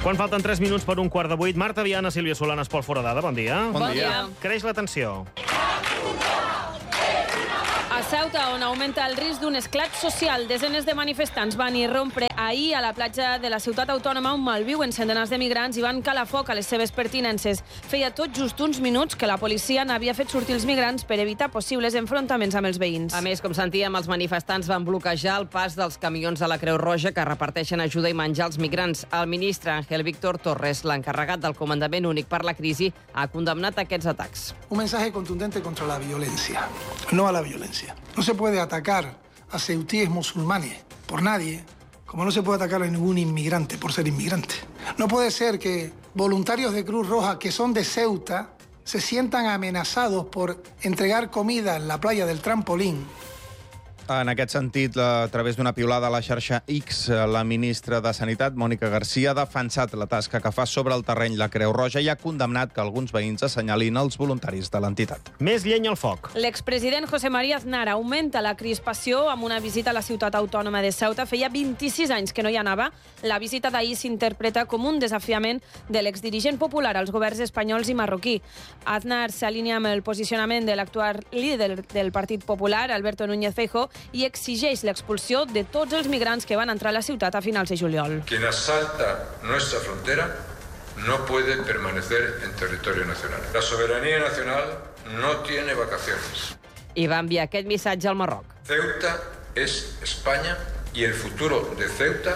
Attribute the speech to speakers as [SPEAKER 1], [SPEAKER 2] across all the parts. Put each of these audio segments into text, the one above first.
[SPEAKER 1] Quan falten 3 minuts per un quart de 8, Marta Viana, Sílvia Solanas, Pol Foradada, bon dia.
[SPEAKER 2] Bon dia.
[SPEAKER 1] Creix la tensió.
[SPEAKER 2] A Ceuta, on augmenta el risc d'un esclat social, desenes de manifestants van irrompre ahir a la platja de la ciutat autònoma on malviuen centenars de migrants i van calar foc a les seves pertinences. Feia tot just uns minuts que la policia n'havia fet sortir els migrants per evitar possibles enfrontaments amb els veïns.
[SPEAKER 3] A més, com sentíem, els manifestants van bloquejar el pas dels camions de la Creu Roja que reparteixen ajuda i menjar als migrants. El ministre Ángel Víctor Torres, l'encarregat del Comandament Únic per la Crisi, ha condemnat aquests atacs.
[SPEAKER 4] Un mensaje contundente contra la violencia, no a la violencia. No se puede atacar a ceutíes musulmanes por nadie, como no se puede atacar a ningún inmigrante por ser inmigrante. No puede ser que voluntarios de Cruz Roja que son de Ceuta se sientan amenazados por entregar comida en la playa del Trampolín.
[SPEAKER 5] En aquest sentit, a través d'una piulada a la xarxa X, la ministra de Sanitat, Mònica Garcia, ha defensat la tasca que fa sobre el terreny la Creu Roja i ha condemnat que alguns veïns assenyalin els voluntaris de l'entitat.
[SPEAKER 1] Més llenya al foc.
[SPEAKER 2] L'expresident José María Aznar augmenta la crispació amb una visita a la ciutat autònoma de Ceuta. Feia 26 anys que no hi anava. La visita d'ahir s'interpreta com un desafiament de l'exdirigent popular als governs espanyols i marroquí. Aznar s'alinea amb el posicionament de l'actual líder del Partit Popular, Alberto Núñez Feijóo, i exigeix l'expulsió de tots els migrants que van entrar a la ciutat a finals de juliol.
[SPEAKER 6] Quien asalta nuestra frontera no puede permanecer en territorio nacional. La soberanía nacional no tiene vacaciones.
[SPEAKER 3] I va enviar aquest missatge al Marroc.
[SPEAKER 6] Ceuta es España y el futuro de Ceuta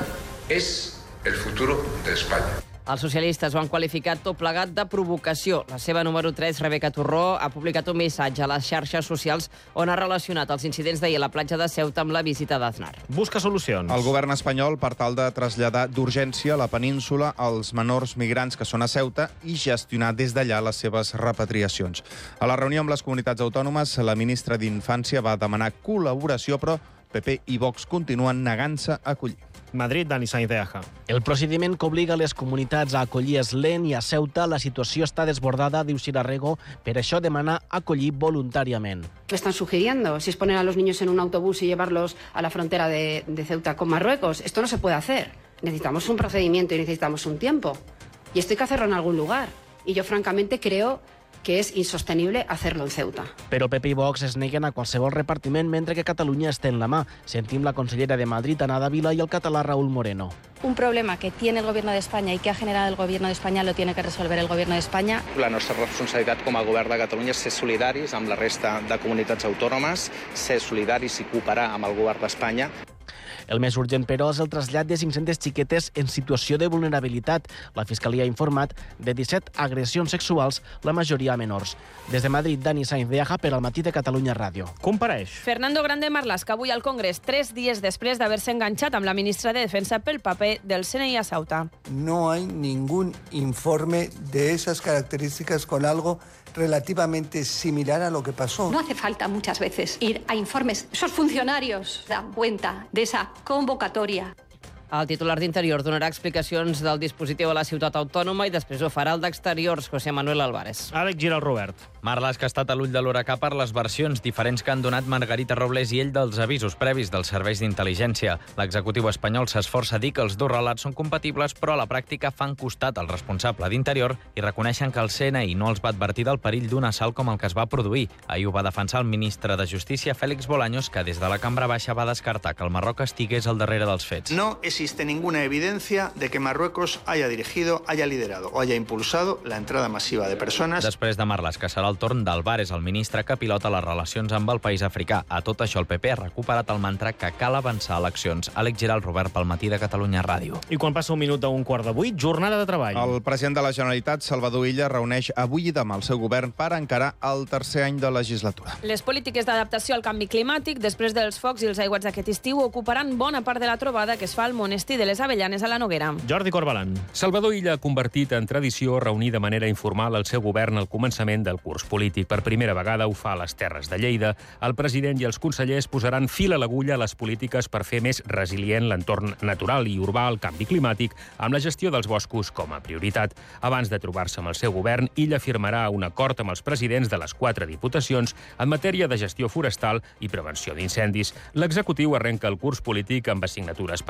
[SPEAKER 6] es el futuro de España.
[SPEAKER 3] Els socialistes ho han qualificat tot plegat de provocació. La seva número 3, Rebeca Turró, ha publicat un missatge a les xarxes socials on ha relacionat els incidents d'ahir a la platja de Ceuta amb la visita d'Aznar.
[SPEAKER 1] Busca solucions.
[SPEAKER 5] El govern espanyol, per tal de traslladar d'urgència a la península els menors migrants que són a Ceuta i gestionar des d'allà les seves repatriacions. A la reunió amb les comunitats autònomes, la ministra d'Infància va demanar col·laboració, però PP i Vox continuen negant-se a acollir.
[SPEAKER 1] Madrid, Dani Sainz de Aja.
[SPEAKER 7] El procediment que obliga les comunitats a acollir és lent i a Ceuta la situació està desbordada, diu Sirarrego, per això demana acollir voluntàriament.
[SPEAKER 8] ¿Qué están sugiriendo? Si es poner a los niños en un autobús y llevarlos a la frontera de Ceuta con Marruecos. Esto no se puede hacer. Necesitamos un procedimiento y necesitamos un tiempo. Y esto hay que hacerlo en algún lugar. Y yo francamente creo que és insostenible hacerlo en Ceuta.
[SPEAKER 7] Però PP i Vox es neguen a qualsevol repartiment mentre que Catalunya està en la mà. Sentim la consellera de Madrid, Ana Dávila, i el català Raúl Moreno.
[SPEAKER 9] Un problema que tiene el gobierno de España y que ha generado el gobierno de España lo tiene que resolver el gobierno de España.
[SPEAKER 10] La nostra responsabilitat com a govern de Catalunya és ser solidaris amb la resta de comunitats autònomes, ser solidaris i cooperar amb el govern d'Espanya.
[SPEAKER 7] El més urgent, però, és el trasllat de 500 xiquetes en situació de vulnerabilitat. La Fiscalia ha informat de 17 agressions sexuals, la majoria a menors. Des de Madrid, Dani Sainz de Aja per al Matí de Catalunya Ràdio.
[SPEAKER 1] Compareix.
[SPEAKER 2] Fernando Grande Marlaska, avui al Congrés, 3 dies després d'haver-se enganxat amb la ministra de Defensa pel paper del CNI a Ceuta.
[SPEAKER 11] No hay ningún informe de esas características con algo relativamente similar a lo que pasó.
[SPEAKER 12] No hace falta muchas veces ir a informes. Esos funcionarios dan cuenta de esa convocatoria.
[SPEAKER 3] El titular d'Interior donarà explicacions del dispositiu a la ciutat autònoma i després ho farà el d'Exteriors, José Manuel Álvarez.
[SPEAKER 1] Àlex Giral Robert.
[SPEAKER 13] Marlaska ha estat a l'ull de l'huracà per les versions diferents que han donat Margarita Robles i ell dels avisos previs dels serveis d'intel·ligència. L'executiu espanyol s'esforça a dir que els dos relats són compatibles, però a la pràctica fan costat al responsable d'Interior i reconeixen que el CNI no els va advertir del perill d'un assalt com el que es va produir. Ahir ho va defensar el ministre de Justícia, Félix Bolaños, que des de la Cambra Baixa va descartar que el Marroc estigués al darrere dels fets.
[SPEAKER 14] No existe ninguna evidencia de que Marruecos haya dirigido, haya liderado o haya impulsado la entrada masiva de personas.
[SPEAKER 13] Després de Marlaska serà el torn d'Álvarez, el ministre que pilota les relacions amb el país africà. A tot això, el PP ha recuperat el mantra que cal avançar a eleccions. Àlex Giral Robert pel Matí de Catalunya Ràdio.
[SPEAKER 1] I quan passa un minut d'un quart de 8, jornada de treball.
[SPEAKER 5] El president de la Generalitat, Salvador Illa, reuneix avui i demà el seu govern per encarar el tercer any de legislatura.
[SPEAKER 2] Les polítiques d'adaptació al canvi climàtic, després dels focs i els aiguats d'aquest estiu, ocuparan bona part de la trobada que es fa al monestir de les Avellanes a la Noguera.
[SPEAKER 1] Jordi Corbalan.
[SPEAKER 15] Salvador Illa ha convertit en tradició reunir de manera informal el seu govern al començament del curs polític. Per primera vegada ho fa a les Terres de Lleida. El president i els consellers posaran fil a l'agulla a les polítiques per fer més resilient l'entorn natural i urbà al canvi climàtic, amb la gestió dels boscos com a prioritat. Abans de trobar-se amb el seu govern, Illa firmarà un acord amb els presidents de les 4 diputacions en matèria de gestió forestal i prevenció d'incendis. L'executiu arrenca el curs polític amb assignatures pendents com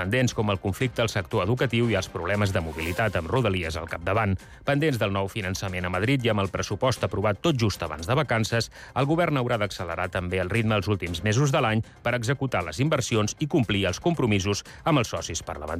[SPEAKER 15] amb el conflicte al sector educatiu i els problemes de mobilitat amb Rodalies al capdavant. Pendents del nou finançament a Madrid i amb el pressupost aprovat tot just abans de vacances, el govern haurà d'accelerar també el ritme els últims mesos de l'any per executar les inversions i complir els compromisos amb els socis parlamentaris.